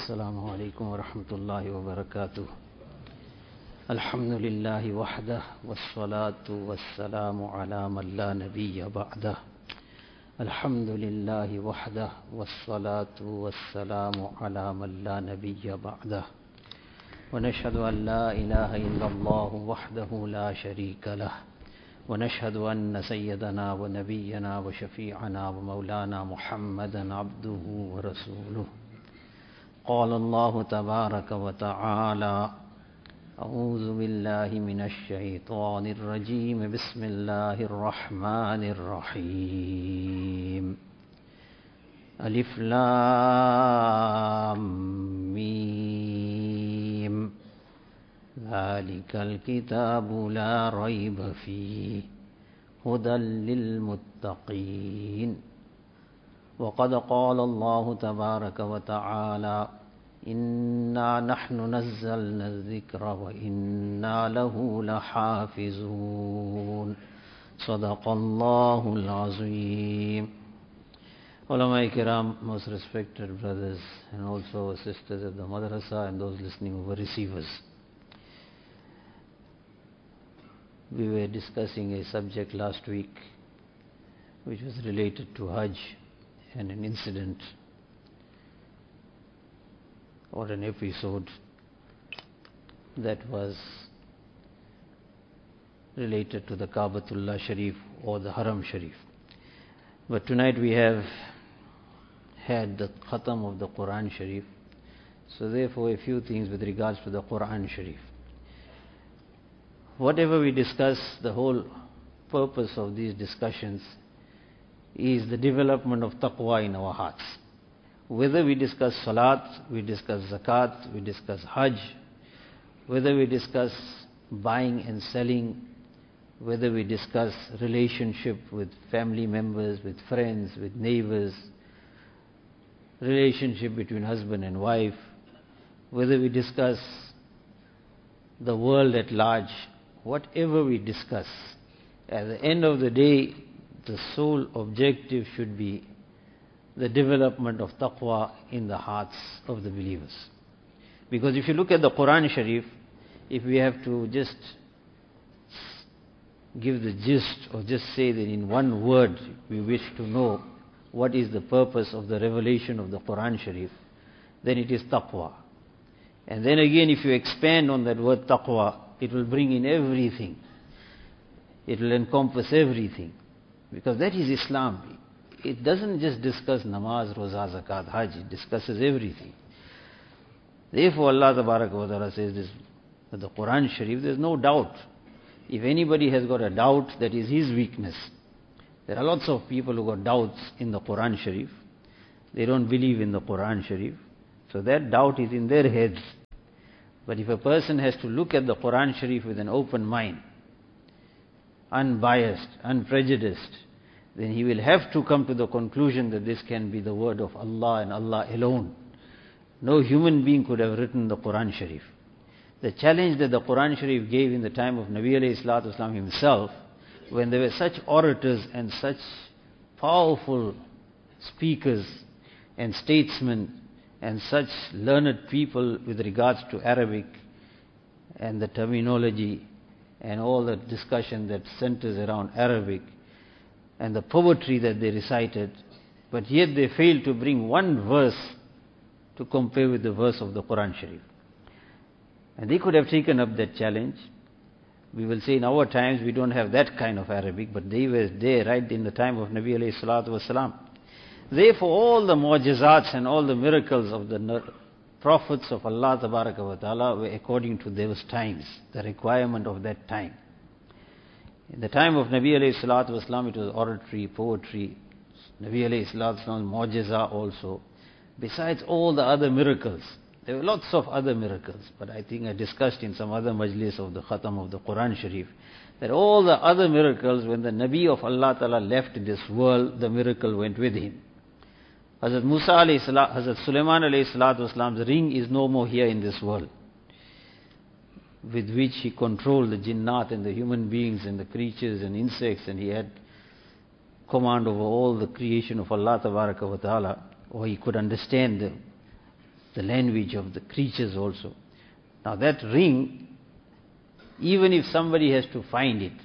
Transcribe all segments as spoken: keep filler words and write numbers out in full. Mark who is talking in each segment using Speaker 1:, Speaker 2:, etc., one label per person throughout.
Speaker 1: السلام عليكم ورحمة الله وبركاته. الحمد لله وحده والصلاة والسلام على من لا نبي بعده. الحمد لله وحده والصلاة والسلام على من لا نبي بعده. ونشهد أن لا إله إلا الله وحده لا شريك له. ونشهد أن سيدنا ونبينا وشفيعنا ومولانا محمدا عبده ورسوله. قال الله تبارك وتعالى: أعوذ بالله من الشيطان الرجيم. بسم الله الرحمن الرحيم. ألف لام ميم. ذلك الكتاب لا ريب فيه هدى للمتقين. وقد قال الله تبارك وتعالى: إنا نحن نزلنا الذكر وإنا له لحافظون. صدق الله العظيم. Ulama Kiram, most respected brothers and also sisters at the madrasa and those listening over receivers. We were discussing a subject last week which was related to Hajj and an incident or an episode that was related to the Kaabatullah Sharif or the Haram Sharif. But tonight we have had the Khatam of the Quran Sharif, so therefore a few things with regards to the Quran Sharif. Whatever we discuss, the whole purpose of these discussions is the development of taqwa in our hearts. Whether we discuss salat, we discuss zakat, we discuss hajj, whether we discuss buying and selling, whether we discuss relationship with family members, with friends, with neighbors, relationship between husband and wife, whether we discuss the world at large, whatever we discuss, at the end of the day, the sole objective should be the development of taqwa in the hearts of the believers. Because if you look at the Quran Sharif, if we have to just give the gist or just say that in one word we wish to know what is the purpose of the revelation of the Quran Sharif, then it is taqwa. And then again, if you expand on that word taqwa, it will bring in everything. It will encompass everything. Because that is Islam. It doesn't just discuss namaz, roza, zakat, hajj. It discusses everything. Therefore Allah Tabaraka wa Ta'ala says this, that the Quran Sharif, there's no doubt. If anybody has got a doubt, that is his weakness. There are lots of people who got doubts in the Quran Sharif. They don't believe in the Quran Sharif. So that doubt is in their heads. But if a person has to look at the Quran Sharif with an open mind, unbiased, unprejudiced, then he will have to come to the conclusion that this can be the word of Allah and Allah alone. No human being could have written the Quran Sharif. The challenge that the Quran Sharif gave in the time of Nabi alayhi salatu wasalam himself, when there were such orators and such powerful speakers and statesmen and such learned people with regards to Arabic and the terminology and all the discussion that centers around Arabic and the poetry that they recited, but yet they failed to bring one verse to compare with the verse of the Quran Sharif. And they could have taken up that challenge. We will say in our times we don't have that kind of Arabic, but they were there right in the time of Nabi alayhi salatu wasalam. Therefore all the mu'jizats and all the miracles of the prophets of Allah Tabaraka wa Ta'ala were according to those times, the requirement of that time. In the time of Nabi alayhi salatu wasalam, it was oratory, poetry, Nabi alayhi salatu wasalam, mu'jiza also. Besides all the other miracles, there were lots of other miracles, but I think I discussed in some other majlis of the Khatam of the Quran Sharif, that all the other miracles, when the Nabi of Allah Ta'ala left this world, the miracle went with him. Hazrat Musa alayhi salam, Hazrat Sulaiman alayhi salatu wasalam's ring is no more here in this world, with which he controlled the jinnat and the human beings and the creatures and insects, and he had command over all the creation of Allah Tabaraka wa Ta'ala, or he could understand the the language of the creatures also. Now that ring, even if somebody has to find it,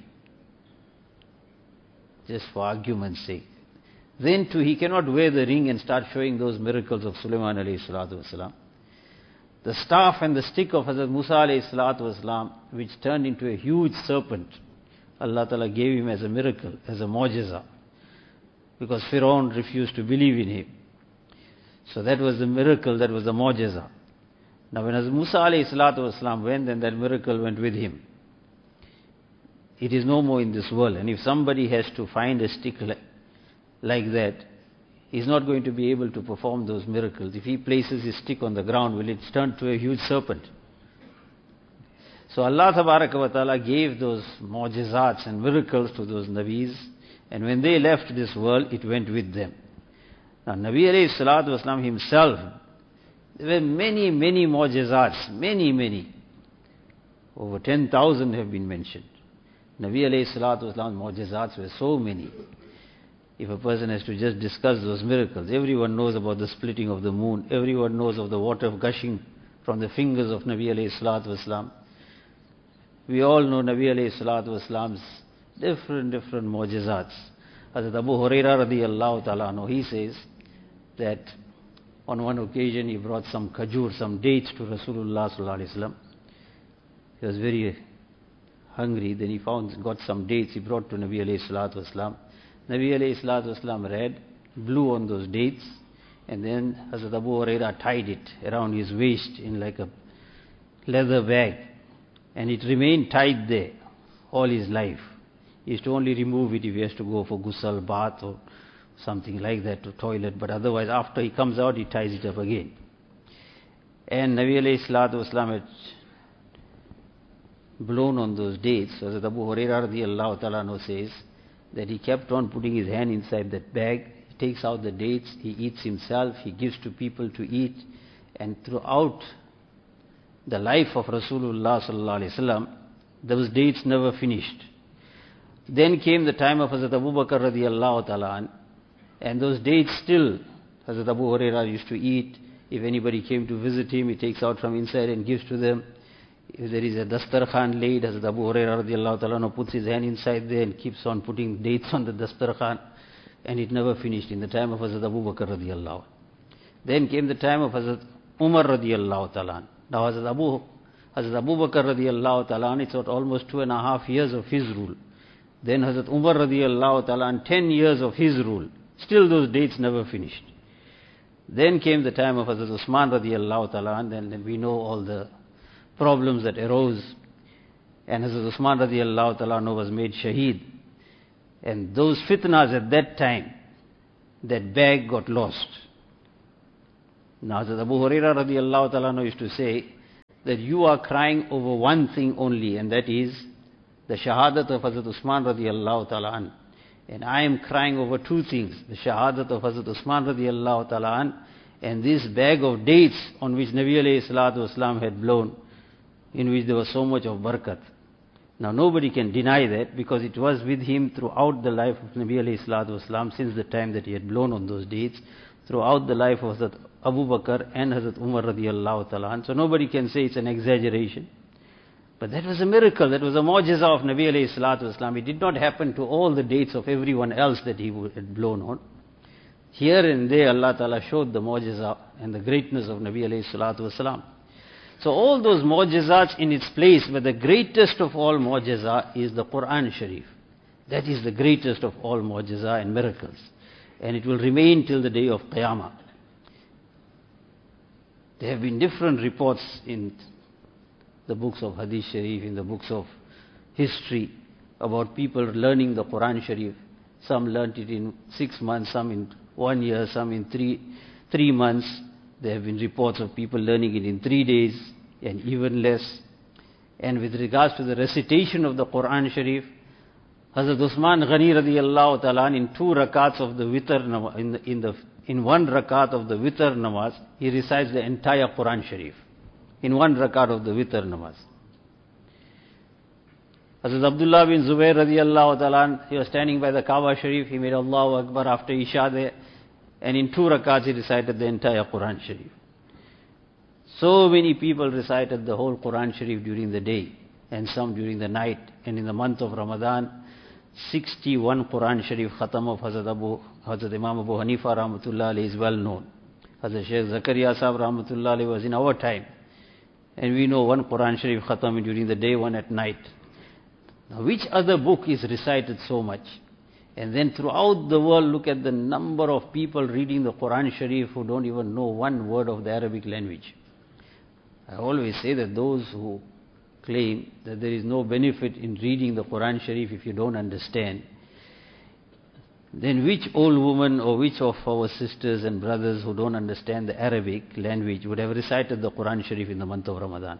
Speaker 1: just for argument's sake, then too he cannot wear the ring and start showing those miracles of Sulaiman alayhi salatu wasalam. The staff and the stick of Hazrat Musa alayhi salatu wasalam, which turned into a huge serpent, Allah Ta'ala gave him as a miracle, as a mu'jiza, because Pharaoh refused to believe in him. So that was the miracle, that was the mu'jiza. Now when Hazrat Musa alayhi salatu wasalam went, then that miracle went with him. It is no more in this world. And if somebody has to find a stick like, like that, he's not going to be able to perform those miracles. If he places his stick on the ground, will it turn to a huge serpent? So Allah Tabaraka wa Ta'ala gave those mu'jizats and miracles to those Nabis, and when they left this world, it went with them. Now Nabi alayhi salatu wasalam himself, there were many, many mu'jizats, many, many. Over ten thousand have been mentioned. Nabi alayhi salatu wasalam's mu'jizats were so many. If a person has to just discuss those miracles, everyone knows about the splitting of the moon, everyone knows of the water gushing from the fingers of Nabi alayhi salatu wasalam. We all know Nabi alayhi salatu wasalam's different, different mu'jizats. Hazrat Abu Hurairah radiyallahu ta'ala anhu, he says that on one occasion he brought some khajur, some dates to Rasulullah sallallahu alayhi wasallam. He was very hungry, then he found, got some dates, he brought to Nabi alayhi salatu wasalam. Nabi alayhi salatu wasalam read, blew on those dates, and then Hazrat Abu Hurairah tied it around his waist in like a leather bag, and it remained tied there all his life. He used to only remove it if he has to go for ghusl, bath or something like that, to toilet, but otherwise after he comes out he ties it up again. And Nabi alayhi salatu wasalam had blown on those dates. Hazrat Abu Hurairah radiyallahu ta'ala anhu says that he kept on putting his hand inside that bag, he takes out the dates, he eats himself, he gives to people to eat, and throughout the life of Rasulullah sallallahu alaihi wasallam, those dates never finished. Then came the time of Hazrat Abu Bakr radiyallahu ta'ala an, and those dates still Hazrat Abu Hurairah used to eat. If anybody came to visit him, he takes out from inside and gives to them. If there is a dastarkhan laid, Hazrat Abu Hurairah radiallahu ta'ala puts his hand inside there and keeps on putting dates on the dastarkhan, and it never finished in the time of Hazrat Abu Bakr radiallahu. Then came the time of Hazrat Umar radiallahu ta'ala. Now Hazrat Abu, Hazrat Abu Bakr radiallahu ta'ala, it's almost two and a half years of his rule. Then Hazrat Umar radiallahu ta'ala, ten years of his rule. Still those dates never finished. Then came the time of Hazrat Usman radiallahu ta'ala, and then we know all the problems that arose, and Hazrat Usman radiallahu ta'ala was made shaheed. And those fitnas at that time, that bag got lost. Now Hazrat Abu Hurairah radiallahu ta'ala used to say that you are crying over one thing only, and that is the shahadat of Hazrat Usman radiallahu ta'ala, and I am crying over two things, the shahadat of Hazrat Usman radiallahu ta'ala and this bag of dates on which Nabi alayhi salatu wasalam had blown, in which there was so much of barakat. Now nobody can deny that, because it was with him throughout the life of Nabi alayhi salatu wasalam, since the time that he had blown on those dates, throughout the life of Hazrat Abu Bakr and Hazrat Umar radiallahu ta'ala. So nobody can say it's an exaggeration. But that was a miracle, that was a mu'jiza of Nabi alayhi salatu wasalam. It did not happen to all the dates of everyone else that he had blown on. Here and there Allah Ta'ala showed the mu'jiza and the greatness of Nabi alayhi salatu wasalam. So all those mu'jizats in its place, but the greatest of all mu'jiza is the Quran Sharif. That is the greatest of all mu'jiza and miracles. And it will remain till the day of Qiyamah. There have been different reports in the books of Hadith Sharif, in the books of history, about people learning the Quran Sharif. Some learnt it in six months, some in one year, some in three, three months. There have been reports of people learning it in three days and even less. And with regards to the recitation of the Quran Sharif, Hazrat Usman Ghani radiyallahu ta'ala, in two rakats of the witr, in, the, in, the, in one rakat of the witr namaz, he recites the entire Quran Sharif. In one rakat of the witr namaz. Hazrat Abdullah bin Zubair radiyallahu ta'ala, he was standing by the Kaaba Sharif, he made Allahu Akbar after Isha there, and in two rakats he recited the entire Quran Sharif. So many people recited the whole Quran Sharif during the day and some during the night. And in the month of Ramadan, sixty-one Quran Sharif Khatam of Hazrat, Abu, Hazrat Imam Abu Hanifa Rahmatullah Alayhi is well known. Hazrat Shaykh Zakaria Sahib Rahmatullah Alayhi was in our time. And we know one Quran Sharif Khatam during the day, one at night. Now which other book is recited so much? And then throughout the world, look at the number of people reading the Quran Sharif who don't even know one word of the Arabic language. I always say that those who claim that there is no benefit in reading the Quran Sharif if you don't understand, then which old woman or which of our sisters and brothers who don't understand the Arabic language would have recited the Quran Sharif in the month of Ramadan?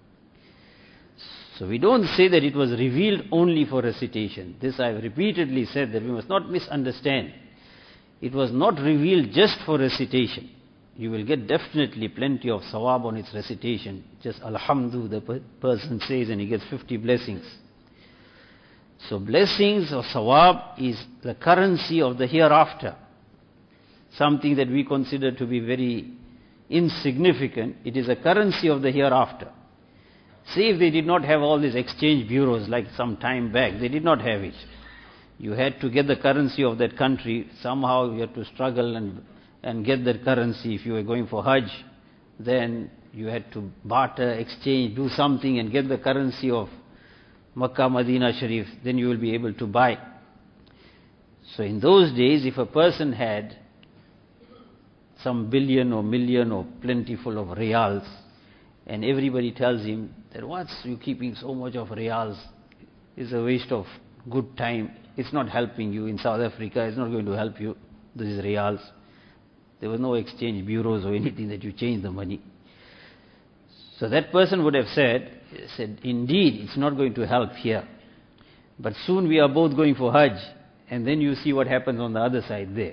Speaker 1: So we don't say that it was revealed only for recitation. This I have repeatedly said, that we must not misunderstand. It was not revealed just for recitation. You will get definitely plenty of sawab on its recitation. Just alhamdu the per person says and he gets fifty blessings. So blessings or sawab is the currency of the hereafter. Something that we consider to be very insignificant. It is a currency of the hereafter. See, if they did not have all these exchange bureaus like some time back, they did not have it. You had to get the currency of that country. Somehow you had to struggle and, and get that currency. If you were going for Hajj, then you had to barter, exchange, do something and get the currency of Makkah, Medina Sharif. Then you will be able to buy. So in those days, if a person had some billion or million or plentiful of riyals, and everybody tells him that what's you keeping so much of riyals? It's a waste of good time. It's not helping you in South Africa. It's not going to help you. This is riyals. There was no exchange bureaus or anything that you change the money. So that person would have said, said, indeed, it's not going to help here. But soon we are both going for Hajj. And then you see what happens on the other side there.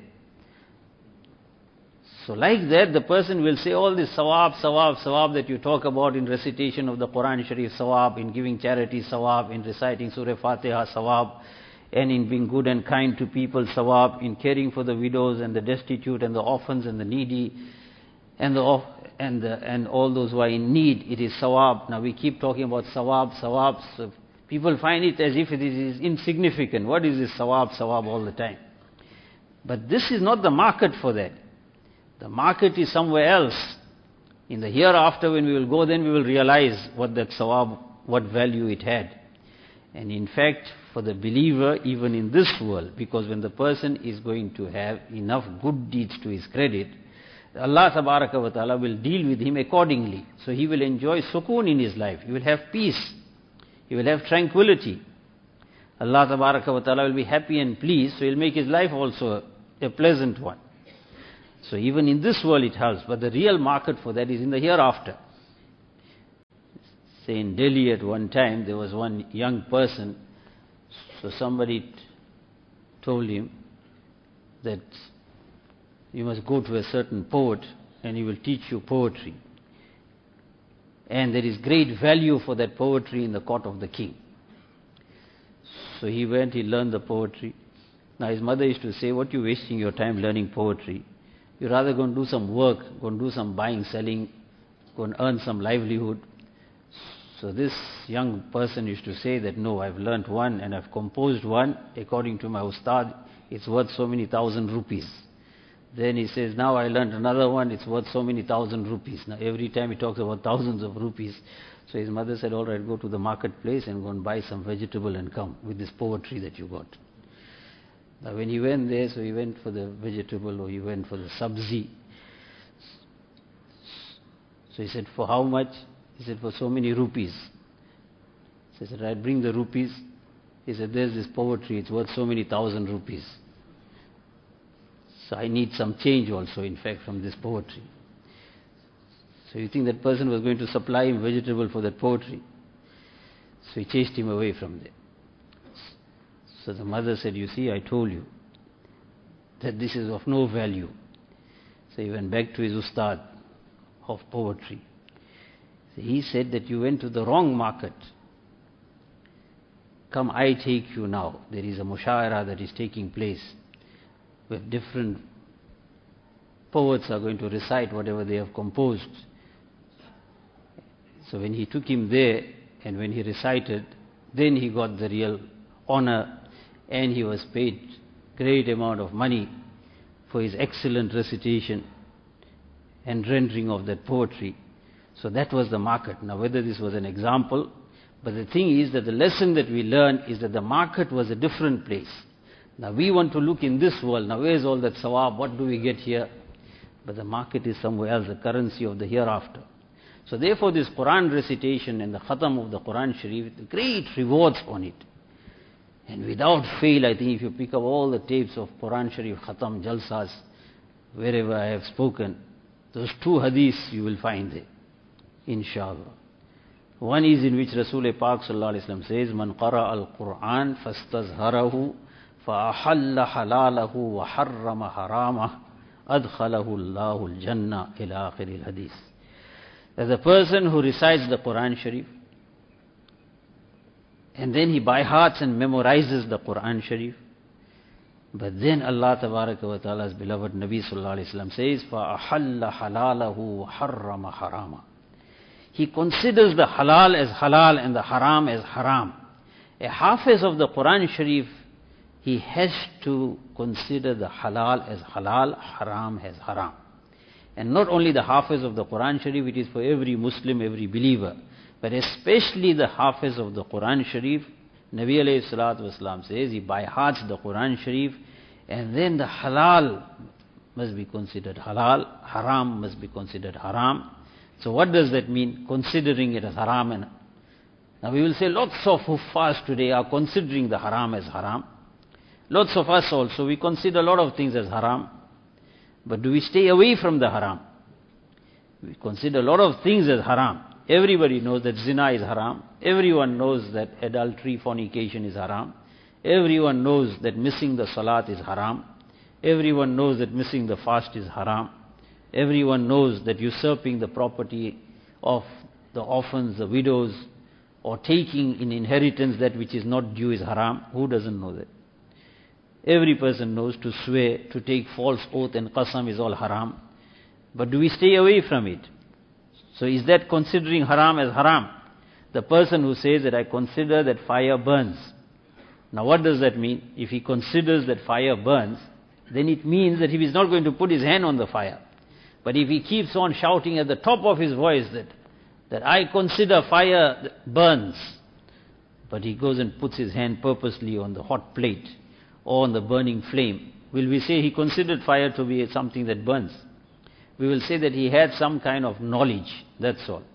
Speaker 1: So like that, the person will say all this sawab, sawab, sawab that you talk about in recitation of the Quran Sharif, sawab, in giving charity, sawab, in reciting Surah Fatiha, sawab, and in being good and kind to people, sawab, in caring for the widows and the destitute and the orphans and the needy and the off, and the, and all those who are in need, it is sawab. Now we keep talking about sawab, sawab. So people find it as if it is insignificant. What is this sawab, sawab all the time? But this is not the market for that. The market is somewhere else. In the hereafter, when we will go, then we will realize what that sawab, what value it had. And in fact, for the believer, even in this world, because when the person is going to have enough good deeds to his credit, Allah Tabaraka wa Ta'ala will deal with him accordingly. So he will enjoy sukoon in his life. He will have peace. He will have tranquility. Allah Tabaraka wa Ta'ala will be happy and pleased, so he will make his life also a pleasant one. So even in this world it helps, but the real market for that is in the hereafter. Say in Delhi at one time, there was one young person, so somebody t- told him that you must go to a certain poet and he will teach you poetry. And there is great value for that poetry in the court of the king. So he went, he learned the poetry. Now his mother used to say, what are you wasting your time learning poetry? You rather go and do some work, go and do some buying, selling, go and earn some livelihood. So this young person used to say that, no, I've learnt one and I've composed one. According to my ustad, it's worth so many thousand rupees. Then he says, now I learnt another one, it's worth so many thousand rupees. Now every time he talks about thousands of rupees. So his mother said, all right, go to the marketplace and go and buy some vegetable and come with this poetry that you got. Now when he went there, so he went for the vegetable or he went for the sabzi. So he said, for how much? He said, for so many rupees. So he said, right, bring the rupees. He said, there's this poetry, it's worth so many thousand rupees. So I need some change also, in fact, from this poetry. So you think that person was going to supply him vegetable for that poetry? So he chased him away from there. So the mother said, you see, I told you that this is of no value. So he went back to his ustad of poetry. So he said that you went to the wrong market. Come, I take you now. There is a mushaira that is taking place where different poets are going to recite whatever they have composed. So when he took him there and when he recited, then he got the real honor and he was paid great amount of money for his excellent recitation and rendering of that poetry. So that was the market. Now whether this was an example, but the thing is that the lesson that we learn is that the market was a different place. Now we want to look in this world. Now where is all that sawab? What do we get here? But the market is somewhere else, the currency of the hereafter. So therefore this Quran recitation and the khatam of the Quran Sharif, great rewards on it. And without fail, I think if you pick up all the tapes of Quran Sharif, khatam, jalsas, wherever I have spoken, those two hadiths you will find there, inshallah. One is in which Rasul Pak Sallallahu Alaihi Wasallam says, Man qara al-Quran fastazharahu fa-ahalla halalahu wa harrama haramah adkhalahu Allahu al-jannah ila akhir al-hadith. As a person who recites the Quran Sharif, and then he by hearts and memorizes the Quran Sharif, but then Allah Tabaraka wa Ta'ala's beloved Nabi Sallallahu Alaihi Wasallam says, فَأَحَلَّ حَلَالَهُ وَحَرَّمَ حَرَامًا. He considers the halal as halal and the haram as haram. A hafiz of the Quran Sharif, he has to consider the halal as halal, haram as haram. And not only the hafiz of the Quran Sharif, it is for every Muslim, every believer. But especially the hafiz of the Quran Sharif, Nabi alayhi salatu wasalam says, he by hearts the Quran Sharif, and then the halal must be considered halal, haram must be considered haram. So what does that mean? Considering it as haram. And now we will say lots of huffaz today are considering the haram as haram. Lots of us also, we consider a lot of things as haram. But do we stay away from the haram? We consider a lot of things as haram. Everybody knows that zina is haram. Everyone knows that adultery, fornication is haram. Everyone knows that missing the salat is haram. Everyone knows that missing the fast is haram. Everyone knows that usurping the property of the orphans, the widows, or taking in inheritance that which is not due is haram. Who doesn't know that? Every person knows to swear, to take false oath and qasam is all haram. But do we stay away from it? So is that considering haram as haram? The person who says that I consider that fire burns. Now what does that mean? If he considers that fire burns, then it means that he is not going to put his hand on the fire. But if he keeps on shouting at the top of his voice that, that I consider fire burns, but he goes and puts his hand purposely on the hot plate or on the burning flame, will we say he considered fire to be something that burns? We will say that he had some kind of knowledge, that's all.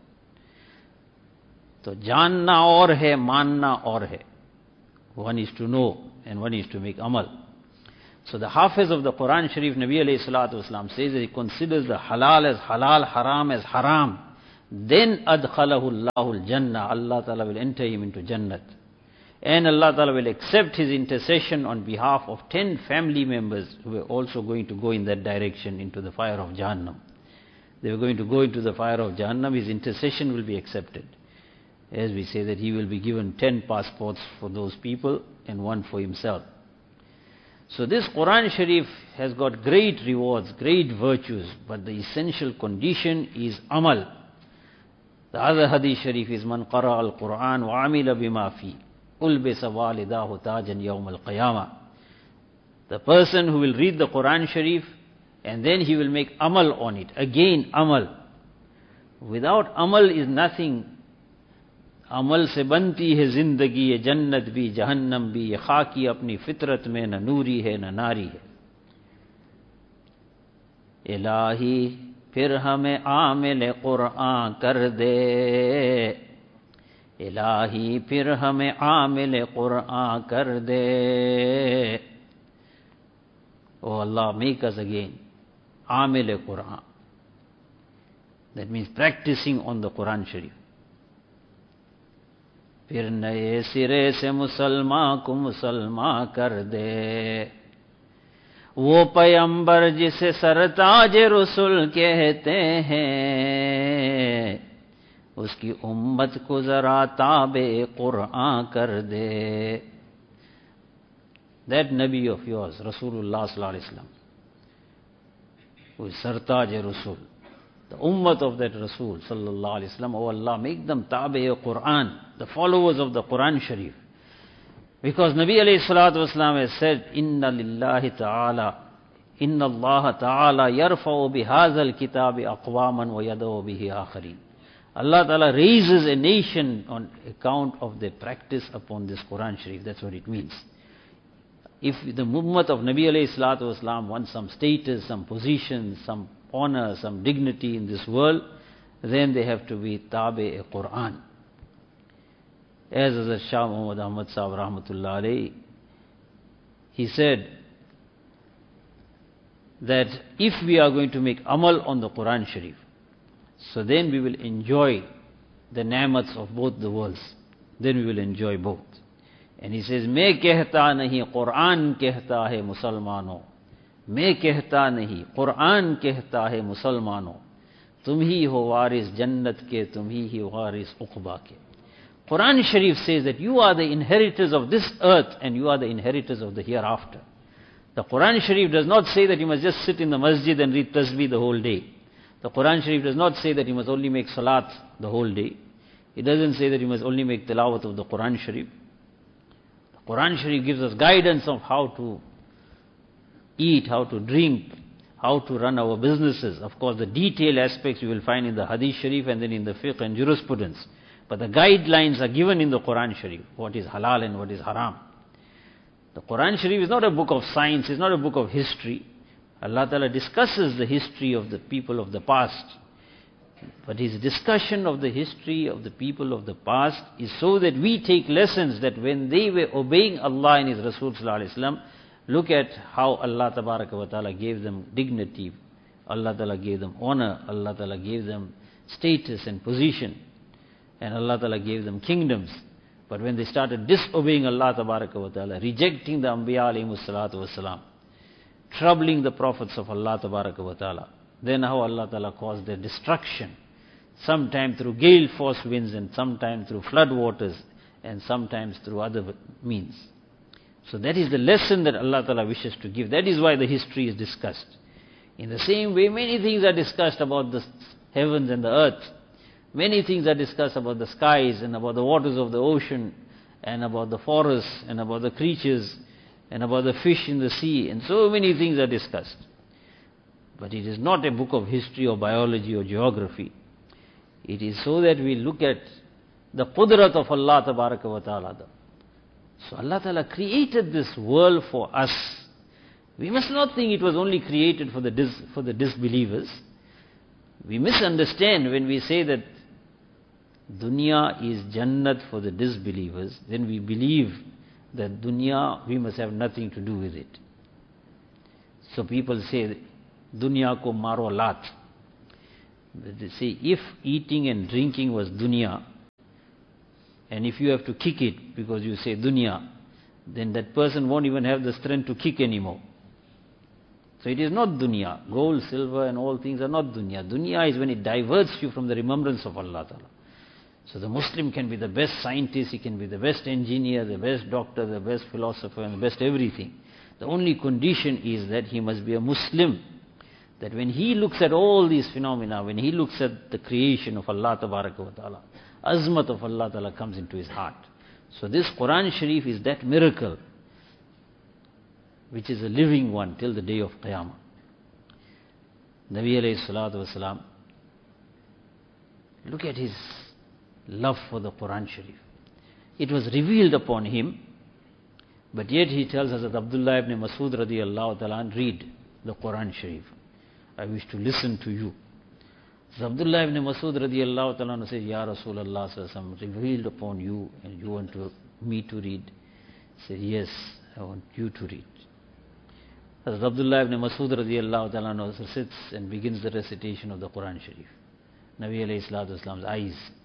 Speaker 1: So janna aur hai, manna aur hai. One is to know and one is to make amal. So the hafiz of the Quran Sharif, Nabi alayhi salatu wasalam, says that he considers the halal as halal, haram as haram. Then adkhalahu Allahu al-jannah, Allah Ta'ala will enter him into Jannat. And Allah Ta'ala will accept his intercession on behalf of ten family members who were also going to go in that direction into the fire of Jahannam. They were going to go into the fire of Jahannam, his intercession will be accepted. As we say that he will be given ten passports for those people and one for himself. So this Quran Sharif has got great rewards, great virtues, but the essential condition is amal. The other Hadith Sharif is Man qara al-Quran wa amila bima fi ulbisa walidahu tajan yawm al-qiyamah. The person who will read the Quran Sharif and then he will make amal on it. Again amal. Without amal is nothing. अमल से बनती है जिंदगी ये जन्नत भी जहन्नम भी ये खाकी अपनी फितरत में न नूरी है न नारी है इलाही फिर हमें आमिल कुरान कर दे इलाही फिर हमें आमिल कुरान कर दे Oh Allah, make us again Aamil Quran. That means practicing on the Quran Sharif. फिर नए सिरे से मुसलमान को मुसलमान कर दे वो पैगंबर जिसे सरताज रसूल कहते हैं उसकी उम्मत को जरा ताबे कुरान कर दे. That Nabi of yours, Rasulullah sallallahu alaihi wasallam, who is Sartaj Rasul, the ummah of that Rasul sallallahu alaihi wasallam, oh Allah, make them tabi'i Quran, the followers of the Quran Sharif. Because Nabi alayhi salatu wasalam has said, Inna lillahi ta'ala, Inna Allah ta'ala yarfa'u bihazal kitabi aqwaman wa yada'u bihi akharin. Allah ta'ala raises a nation on account of their practice upon this Quran Sharif. That's what it means. If the ummah of Nabi alayhi salatu wasalam wants some status, some position, some honor, some dignity in this world, then they have to be tabi'i Quran. As Hazrat Shah Muhammad Ahmad Sahib Rahmatullah alayhi, he said that if we are going to make amal on the Quran Sharif, so then we will enjoy the ni'mats of both the worlds. Then we will enjoy both. And he says, मैं कहता नहीं कुरान कहता है मुसलमानों, मैं कहता नहीं कुरान कहता है मुसलमानों, तुम ही हो वारिस जन्नत के, तुम ही ही वारिस उक़बा के. Quran Sharif says that you are the inheritors of this earth and you are the inheritors of the hereafter. The Quran Sharif does not say that you must just sit in the masjid and read tasbih the whole day. The Quran Sharif does not say that you must only make salat the whole day. It doesn't say that you must only make tilawat of the Quran Sharif. The Quran Sharif gives us guidance of how to eat, how to drink, how to run our businesses. Of course, the detailed aspects you will find in the Hadith Sharif and then in the fiqh and jurisprudence. But the guidelines are given in the Quran Sharif, what is halal and what is haram. The Quran Sharif is not a book of science, it's not a book of history. Allah Ta'ala discusses the history of the people of the past. But his discussion of the history of the people of the past is so that we take lessons that when they were obeying Allah and his Rasul Sallallahu Alaihi Wasallam, look at how Allah Tabaraka wa Ta'ala gave them dignity, Allah Ta'ala gave them honor, Allah Ta'ala gave them status and position. And Allah Ta'ala gave them kingdoms. But when they started disobeying Allah Tabaraka wa Ta'ala, rejecting the Anbiya alayhimu salatu wasalam, troubling the prophets of Allah Tabaraka wa Ta'ala, then how Allah Ta'ala caused their destruction. Sometime through gale force winds and sometime through flood waters and sometimes through other means. So that is the lesson that Allah Ta'ala wishes to give. That is why the history is discussed. In the same way, many things are discussed about the heavens and the earth. Many things are discussed about the skies and about the waters of the ocean and about the forests and about the creatures and about the fish in the sea, and so many things are discussed. But it is not a book of history or biology or geography. It is so that we look at the qudrat of Allah Tabaraka wa Ta'ala. So Allah Ta'ala created this world for us. We must not think it was only created for the dis, for the disbelievers. We misunderstand when we say that dunya is jannat for the disbelievers, then we believe that dunya, we must have nothing to do with it. So people say, dunya ko maro lat. They say, if eating and drinking was dunya, and if you have to kick it because you say dunya, then that person won't even have the strength to kick anymore. So it is not dunya. Gold, silver and all things are not dunya. Dunya is when it diverts you from the remembrance of Allah Ta'ala. So the Muslim can be the best scientist, he can be the best engineer, the best doctor, the best philosopher and the best everything. The only condition is that he must be a Muslim. That when he looks at all these phenomena, when he looks at the creation of Allah Tabaraka wa Ta'ala, azmat of Allah Ta'ala comes into his heart. So this Quran Sharif is that miracle, which is a living one till the day of Qiyamah. Nabi alayhi salatu wasalam, look at his love for the Quran Sharif. It was revealed upon him, but yet he tells Hazrat Abdullah ibn Masud radiyallahu ta'ala, read the Quran Sharif. I wish to listen to you. So Abdullah ibn Masud radiyallahu ta'ala says, Ya Rasulullah sallallahu alaihi wasallam, revealed upon you and you want to, me to read? He said, yes, I want you to read. Hazrat Abdullah ibn Masud radiyallahu ta'ala sits and begins the recitation of the Quran Sharif. Nabi alayhi salatu wasalam's eyes